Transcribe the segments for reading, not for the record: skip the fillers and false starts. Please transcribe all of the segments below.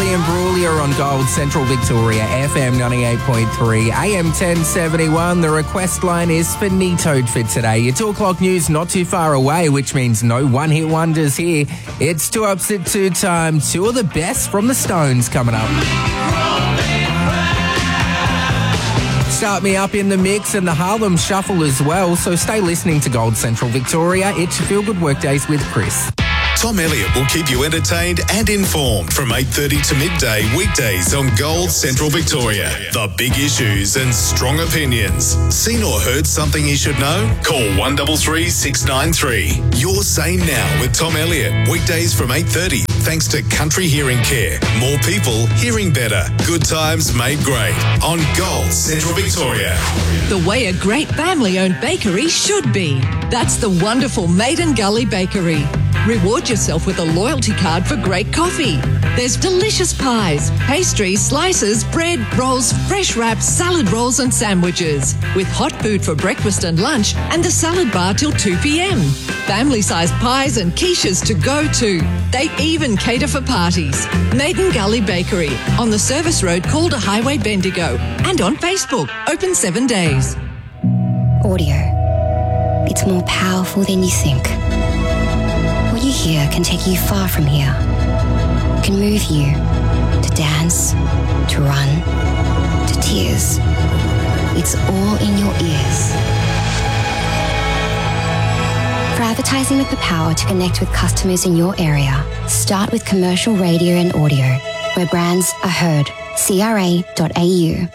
Gully and Brulia on Gold Central Victoria, FM 98.3, AM 1071. The request line is finitoed for today. Your 2 o'clock news not too far away, which means no one-hit wonders here. It's 2 Ups at 2 time. 2 of the best from the Stones coming up. Start me up in the mix and the Harlem Shuffle as well, so stay listening to Gold Central Victoria. It's your Feel Good Workdays with Chris. Tom Elliott will keep you entertained and informed from 8:30 to midday weekdays on Gold Central Victoria. The big issues and strong opinions. Seen or heard something you should know? Call 133 693. You're sane now with Tom Elliott. Weekdays from 8:30 thanks to Country Hearing Care. More people hearing better. Good times made great on Gold Central Victoria. The way a great family-owned bakery should be. That's the wonderful Maiden Gully Bakery. Reward yourself with a loyalty card for great coffee. There's delicious pies, pastries, slices, bread, rolls, fresh wraps, salad rolls and sandwiches. With hot food for breakfast and lunch and the salad bar till 2 p.m. Family-sized pies and quiches to go to. They even cater for parties. Maiden Gully Bakery on the service road Calder Highway, Bendigo. And on Facebook, open 7 days. Audio. It's more powerful than you think. What you hear can take you far from here. It can move you to dance, to run, to tears. It's all in your ears. For advertising with the power to connect with customers in your area, start with commercial radio and audio, where brands are heard. CRA.au.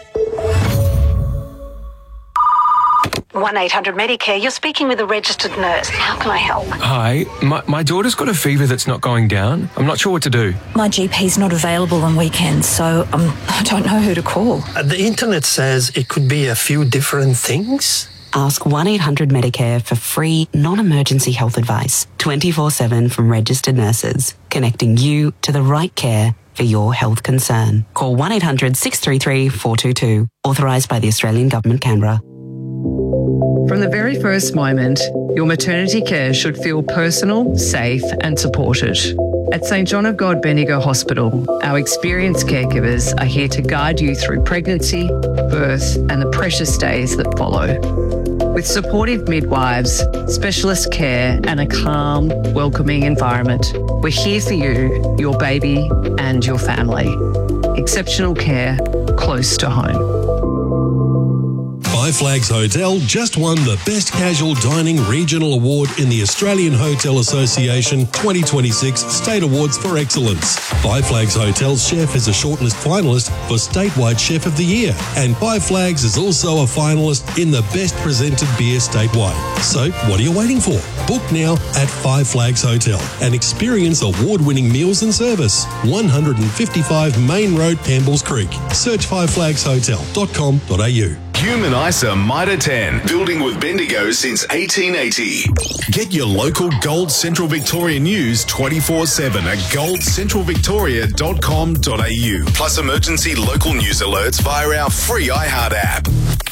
1-800-Medicare. You're speaking with a registered nurse. How can I help? Hi, my daughter's got a fever that's not going down. I'm not sure what to do. My GP's not available on weekends, so I don't know who to call. The internet says it could be a few different things. Ask 1-800-Medicare for free, non-emergency health advice, 24/7 from registered nurses, connecting you to the right care for your health concern. Call 1-800-633-422, authorised by the Australian Government, Canberra. From the very first moment, your maternity care should feel personal, safe and supported. At St John of God Bendigo Hospital, our experienced caregivers are here to guide you through pregnancy, birth and the precious days that follow. With supportive midwives, specialist care and a calm, welcoming environment, we're here for you, your baby and your family. Exceptional care close to home. Five Flags Hotel just won the Best Casual Dining Regional Award in the Australian Hotel Association 2026 State Awards for Excellence. Five Flags Hotel's chef is a shortlist finalist for Statewide Chef of the Year, and Five Flags is also a finalist in the Best Presented Beer statewide. So, what are you waiting for? Book now at Five Flags Hotel and experience award-winning meals and service. 155 Main Road, Campbell's Creek. Search fiveflagshotel.com.au. Human ISA Mitre 10, building with Bendigo since 1880. Get your local Gold Central Victoria news 24/7 at goldcentralvictoria.com.au. Plus emergency local news alerts via our free iHeart app.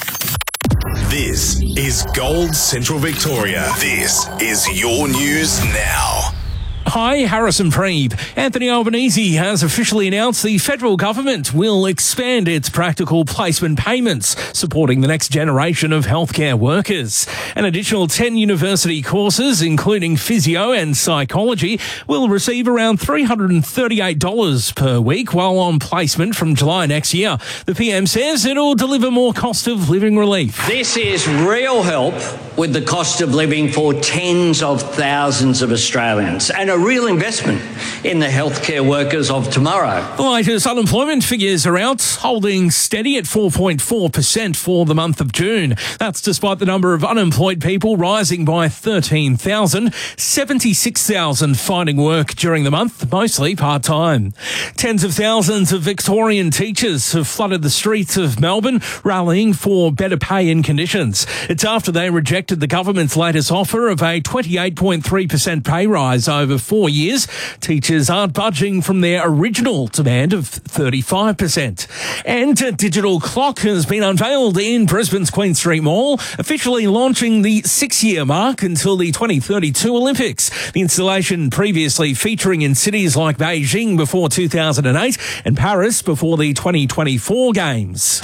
This is Gold Central Victoria. This is your news now. Hi, Harrison Preeb. Anthony Albanese has officially announced the federal government will expand its practical placement payments, supporting the next generation of healthcare workers. An additional 10 university courses, including physio and psychology, will receive around $338 per week while on placement from July next year. The PM says it'll deliver more cost of living relief. This is real help with the cost of living for tens of thousands of Australians and a real investment in the healthcare workers of tomorrow. The latest unemployment figures are out, holding steady at 4.4% for the month of June. That's despite the number of unemployed people rising by 13,000, 76,000 finding work during the month, mostly part-time. Tens of thousands of Victorian teachers have flooded the streets of Melbourne, rallying for better pay and conditions. It's after they rejected rejected the government's latest offer of a 28.3% pay rise over 4 years. Teachers aren't budging from their original demand of 35%. And a digital clock has been unveiled in Brisbane's Queen Street Mall, officially launching the 6-year mark until the 2032 Olympics. The installation previously featuring in cities like Beijing before 2008 and Paris before the 2024 Games.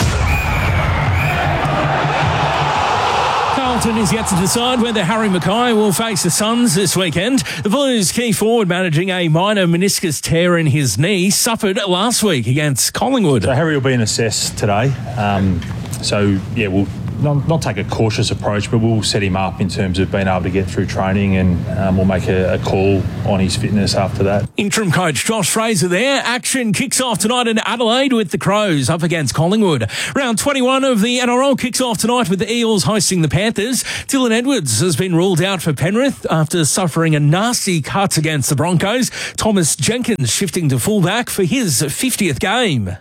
Carlton is yet to decide whether Harry Mackay will face the Suns this weekend. The Blues' key forward managing a minor meniscus tear in his knee suffered last week against Collingwood. So Harry will be assessed today. We'll not take a cautious approach, but we'll set him up in terms of being able to get through training, and we'll make a call on his fitness after that. Interim coach Josh Fraser there. Action kicks off tonight in Adelaide with the Crows up against Collingwood. Round 21 of the NRL kicks off tonight with the Eels hosting the Panthers. Dylan Edwards has been ruled out for Penrith after suffering a nasty cut against the Broncos. Thomas Jenkins shifting to fullback for his 50th game.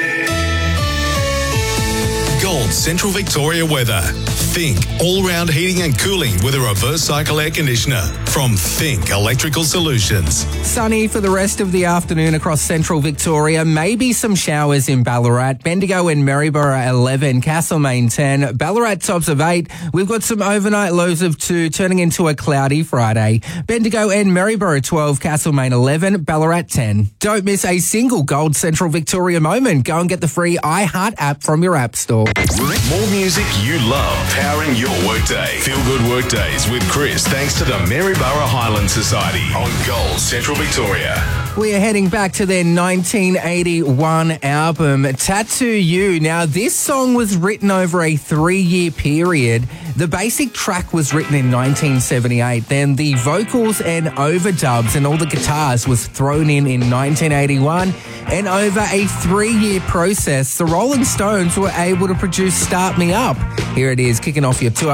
Gold Central Victoria weather. Think all-round heating and cooling with a reverse cycle air conditioner from Think Electrical Solutions. Sunny for the rest of the afternoon across Central Victoria. Maybe some showers in Ballarat. Bendigo and Maryborough 11, Castlemaine 10, Ballarat tops of 8. We've got some overnight lows of 2 turning into a cloudy Friday. Bendigo and Maryborough 12, Castlemaine 11, Ballarat 10. Don't miss a single Gold Central Victoria moment. Go and get the free iHeart app from your app store. More music you love, powering your workday. Feel good workdays with Chris, thanks to the Maryborough Highland Society on Gold Central Victoria. We are heading back to their 1981 album, Tattoo You. Now, this song was written over a 3-year period. The basic track was written in 1978. Then the vocals and overdubs and all the guitars was thrown in 1981. And over a 3-year process, the Rolling Stones were able to produce Start Me Up. Here it is, kicking off your tour.